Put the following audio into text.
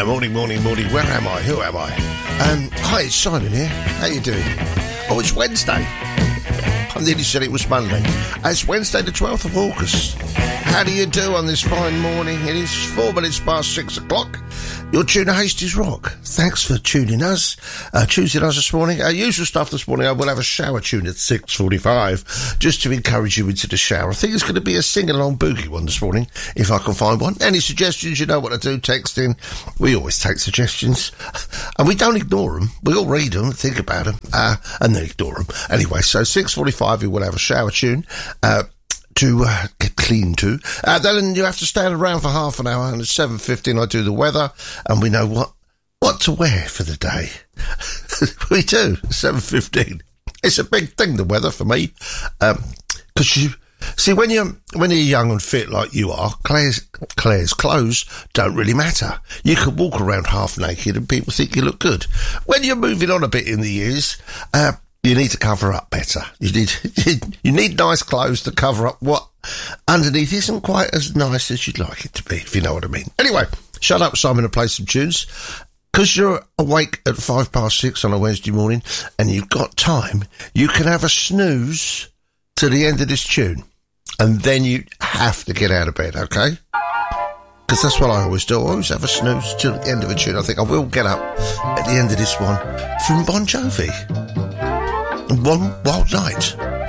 Morning. Where am I? Who am I? Hi, it's Simon here. How you doing? Oh, it's Wednesday. I nearly said it was Monday. It's Wednesday the 12th of August. How do you do on this fine morning? It is 4 minutes past 6 o'clock. You're tuning Hastings Rock. Thanks for choosing us this morning. Usual stuff this morning. I will have a shower tune at 6:45 just to encourage you into the shower. I think it's going to be a sing-along boogie one this morning, if I can find one. Any suggestions, you know what to do. Text in. We always take suggestions. And we don't ignore them. We all read them, think about them, and then ignore them. Anyway, so 6:45 we will have a shower tune. To get clean to. Then you have to stand around for half an hour, and at 7:15 I do the weather, and we know what to wear for the day. We do, 7:15. It's a big thing, the weather, for me. Because you see, when you're young and fit like you are, Claire's clothes don't really matter. You can walk around half naked and people think you look good. When you're moving on a bit in the years, you need to cover up better. You need nice clothes to cover up what underneath isn't quite as nice as you'd like it to be, if you know what I mean. Anyway, shut up, Simon, and play some tunes. Because you're awake at 6:05 on a Wednesday morning and you've got time, you can have a snooze to the end of this tune. And then you have to get out of bed, okay? Because that's what I always do. I always have a snooze till the end of a tune. I think I will get up at the end of this one from Bon Jovi. One Wild Night.